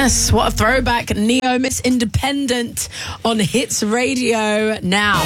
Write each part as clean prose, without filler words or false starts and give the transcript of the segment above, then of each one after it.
Yes, what a throwback. Neo, Miss Independent on Hits Radio now.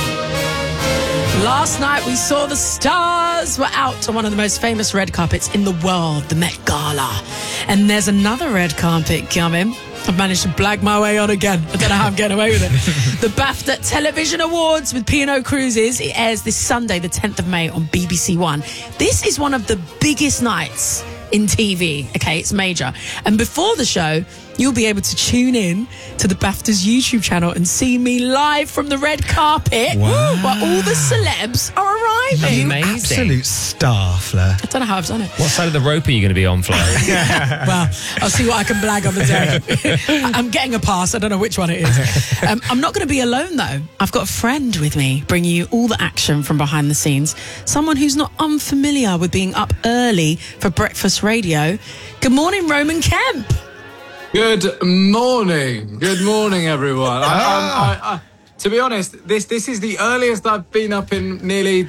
Last night we saw the stars were out on one of the most famous red carpets in the world, the Met Gala. And there's another red carpet coming. I've managed to blag my way on again. I don't know how I'm getting away with it. The BAFTA Television Awards with P&O Cruises. It airs this Sunday, the 10th of May on BBC One. This is one of the biggest nights in TV. Okay, it's major. And before the show, you'll be able to tune in to the BAFTA's YouTube channel and see me live from the red carpet where all the celebs are arriving. Amazing. Absolute star, Fleur. I don't know how I've done it. What side of the rope are you going to be on, Flo? Well, I'll see what I can blag on the day. I'm getting a pass. I don't know which one it is. I'm not going to be alone, though. I've got a friend with me bringing you all the action from behind the scenes. Someone who's not unfamiliar with being up early for breakfast radio. Good morning, Roman Kemp. Good morning. Good morning, everyone. To be honest, this is the earliest I've been up in nearly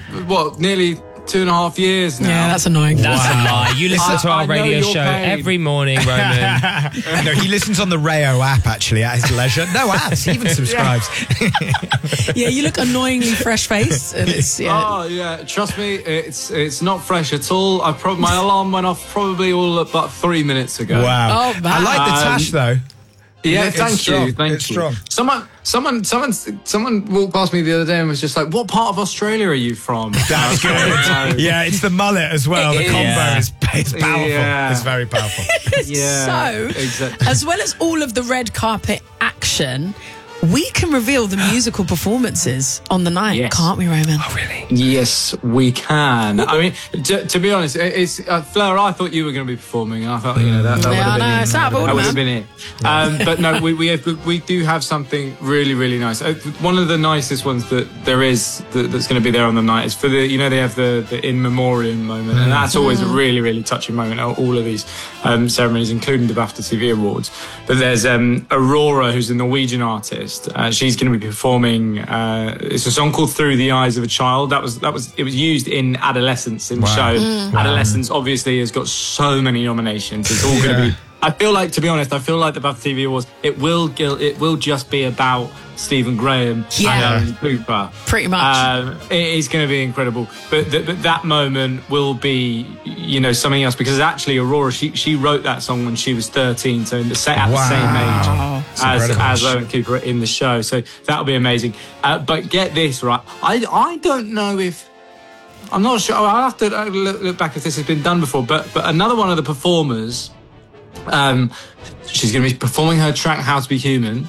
2.5 years now. Yeah, that's annoying. That's a lie. You listen to our radio show every morning, Roman. No, he listens on the Rayo app, actually, at his leisure. No ads, he even subscribes. Yeah, you look annoyingly fresh-faced. And it's, Oh, yeah. Trust me, it's not fresh at all. My alarm went off probably all about 3 minutes ago. Wow. Oh, man. I like the tash, though. Yeah, It's thank strong. you. Thank It's you. strong. Someone walked past me the other day and was just like, "What part of Australia are you from?" That's good. Yeah, it's the mullet as well. The combo Yeah. is powerful. Yeah. It's very powerful. Yeah, So, exactly. as well as all of the red carpet action, we can reveal the musical performances on the night, Yes. can't we, Roman? Oh, really? Yes, we can. I mean, to be honest, it's Fleur. I thought you were going to be performing. I thought, that Yeah, would have I know, been it's out of order, that would have man. been it. But no, we do have something really, really nice. One of the nicest ones that there is that's going to be there on the night is for they have the in memoriam moment, and that's always a really, really touching moment at all of these ceremonies, including the BAFTA TV Awards. But there's Aurora, who's a Norwegian artist. She's going to be performing. It's a song called "Through the Eyes of a Child." It was used in Adolescence in the show. Adolescence obviously has got so many nominations. It's all going to be. I feel like, to be honest, the BAFTA TV Awards, it will just be about Stephen Graham and Cooper. Pretty much. It is going to be incredible. But that moment will be, something else, because actually Aurora, she wrote that song when she was 13, so at the same age as Owen Cooper in the show. So that'll be amazing. But get this, right? I don't know if... I'm not sure. I'll have to look back if this has been done before. But another one of the performers... she's going to be performing her track "How to Be Human."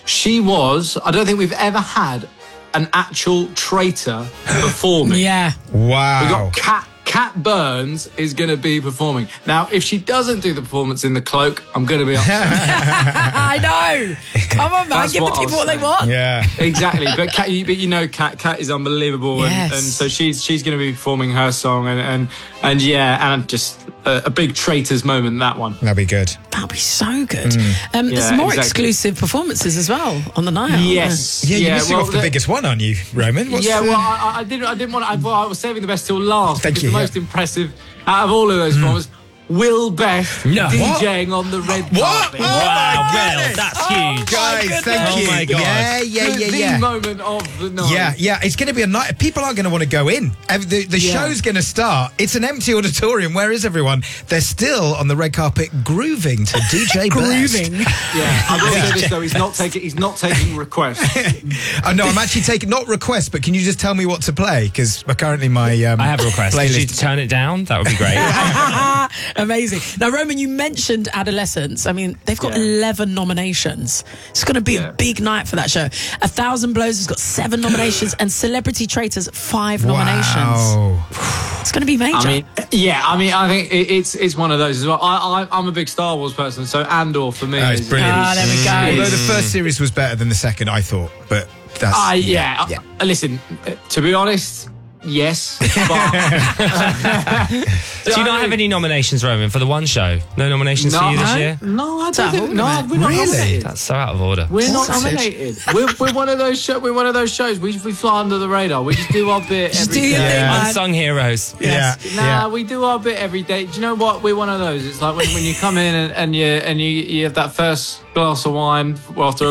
I don't think we've ever had an actual traitor performing. Yeah. Wow. We got Kat Burns is going to be performing. Now, if she doesn't do the performance in the cloak, I'm going to be upset. I know. Come on, man. That's Give the what I'll people what they say. want. Yeah. Exactly. But Kat is unbelievable. Yes. And so she's going to be performing her song. And just a big traitors moment, that one. That'll be good. That'll be so good. There's more exclusive performances as well on the night. Yes. Yeah, you're missing off the biggest one, aren't you, Roman? I didn't want. I was saving the best till last. Thank because you. The most impressive out of all of those performers, Will Best DJing on the red carpet. Wow, Will, that's huge. Guys, thank you. Oh my God. Yeah. The moment of the night. Yeah, it's going to be a night. People aren't going to want to go in. The show's going to start. It's an empty auditorium. Where is everyone? They're still on the red carpet grooving to DJ Grooving. Yeah, I will say this though. He's not taking requests. Oh no, I'm actually taking not requests, but can you just tell me what to play? Because currently my I have a request. Could you turn it down? That would be great. Amazing. Now, Roman, you mentioned Adolescence. I mean, they've got 11 nominations. It's going to be a big night for that show. 1,000 Blows has got 7 nominations, and Celebrity Traitors 5 nominations. It's going to be major. I think it's one of those as well. I'm a big Star Wars person, so Andor for me it's brilliant. there we go. Although the first series was better than the second, I thought, but that's... Listen, to be honest, yes. But Do you not have any nominations, Roman, for the One Show? No nominations for you this year? No, I don't think. No, we're not Really? nominated. That's so out of order. We're not nominated. We're one of those. We're one of those shows. We fly under the radar. We just do our bit Just every do your day. thing, man. Unsung heroes. Yeah. We do our bit every day. Do you know what? We're one of those. It's like when you come in and you have that first glass of wine after